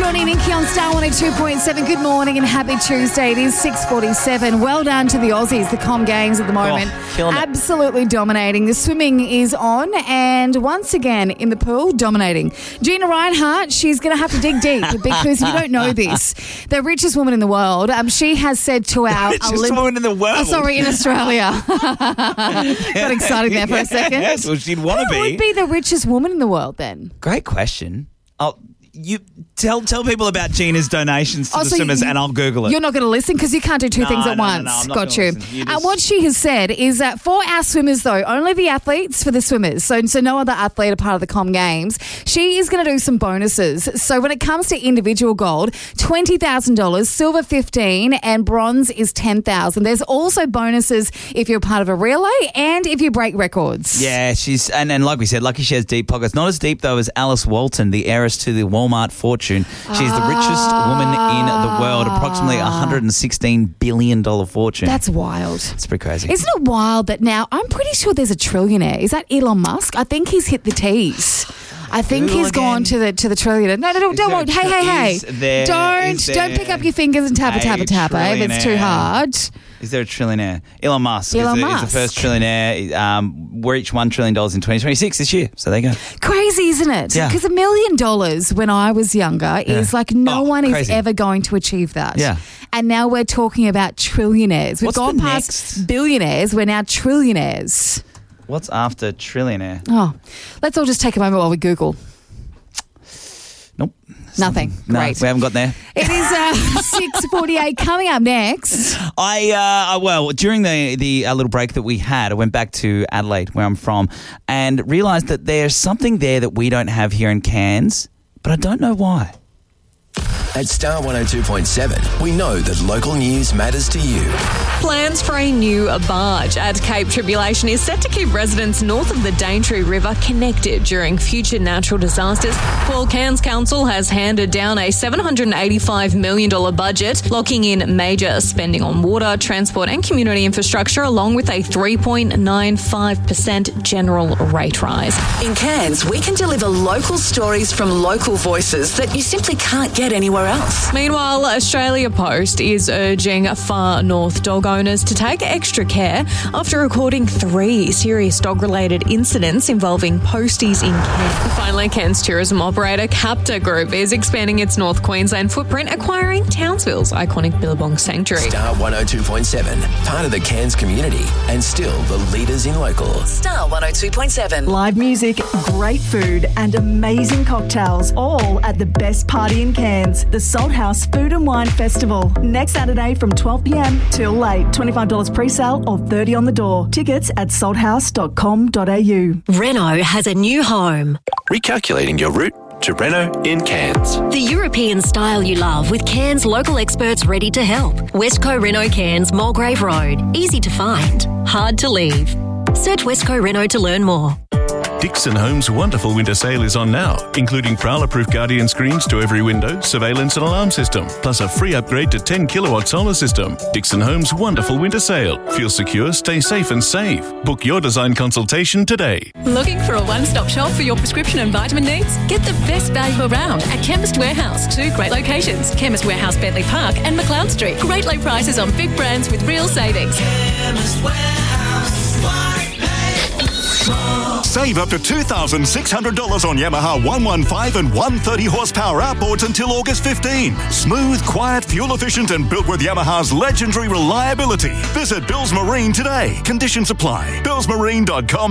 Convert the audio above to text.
Johnny and Inky on Star 102.7. Good morning and happy Tuesday. It is 6:47. Well done to the Aussies, the Com Games at the moment. Absolutely dominating. The swimming is on and once again in the pool, dominating. Gina Reinhart, she's going to have to dig deep because you don't know this. The richest woman in the world, she has said to our... richest woman in the world? Oh, sorry, in Australia. Got excited there for a second. Yes, well, she'd want to be. Who would be the richest woman in the world then? Great question. You tell people about Gina's donations to the swimmers and I'll Google it. You're not going to listen because you can't do two things at once. No, I'm not Got you. Listen. What she has said is that for our swimmers, though, only the athletes for the swimmers. So no other athlete are part of the Com Games. She is going to do some bonuses. So when it comes to individual gold, $20,000, silver $15,000, and bronze is $10,000. There's also bonuses if you're part of a relay and if you break records. Yeah, she's and like we said, lucky she has deep pockets. Not as deep though as Alice Walton, the heiress to the Walmart fortune. She's the richest woman in the world, approximately $116 billion fortune. That's wild. It's pretty crazy. Isn't it wild that now, I'm pretty sure there's a trillionaire. Is that Elon Musk? I think he's hit the T's. I think he's gone to the trillionaire. No, don't. Hey. Don't pick up your fingers and tap. If it's too hard. Is there a trillionaire? Elon Musk is the first trillionaire. We're each $1 trillion in 2026 this year. So there you go. Crazy, isn't it? Yeah. Because $1 million when I was younger is like no one crazy. is ever going to achieve that. Yeah. And now we're talking about trillionaires. We've gone past billionaires. We're now trillionaires. What's after trillionaire? Oh, let's all just take a moment while we Google. Nope. Nothing. No, Great. we haven't got there. It is 6:48. Coming up next. During the little break that we had, I went back to Adelaide, where I'm from, and realised that there's something there that we don't have here in Cairns, but I don't know why. At Star 102.7, we know that local news matters to you. Plans for a new barge at Cape Tribulation is set to keep residents north of the Daintree River connected during future natural disasters. Well, Cairns Council has handed down a $785 million budget, locking in major spending on water, transport and community infrastructure, along with a 3.95% general rate rise. In Cairns, we can deliver local stories from local voices that you simply can't get anywhere else. Meanwhile, Australia Post is urging far north dog owners to take extra care after recording 3 serious dog-related incidents involving posties in Cairns. Finally, Cairns tourism operator Capta Group is expanding its North Queensland footprint, acquiring Townsville's iconic Billabong Sanctuary. Star 102.7, part of the Cairns community and still the leaders in local. Star 102.7. Live music, great food and amazing cocktails, all at the best party in Cairns, the Salt House Food and Wine Festival. Next Saturday from 12 p.m. till late. $25 pre-sale or $30 on the door. Tickets at salthouse.com.au. Renault has a new home. Recalculating your route to Renault in Cairns. The European style you love with Cairns local experts ready to help. Westco Renault Cairns, Mulgrave Road. Easy to find, hard to leave. Search Westco Renault to learn more. Dixon Homes' wonderful winter sale is on now, including prowler-proof Guardian screens to every window, surveillance and alarm system, plus a free upgrade to 10-kilowatt solar system. Dixon Homes' wonderful winter sale. Feel secure, stay safe and save. Book your design consultation today. Looking for a one-stop shop for your prescription and vitamin needs? Get the best value around at Chemist Warehouse. 2 great locations, Chemist Warehouse, Bentley Park and McLeod Street. Great low prices on big brands with real savings. Chemist Warehouse, Save up to $2,600 on Yamaha 115 and 130 horsepower outboards until August 15. Smooth, quiet, fuel efficient and built with Yamaha's legendary reliability. Visit Bills Marine today. Conditions apply. billsmarine.com.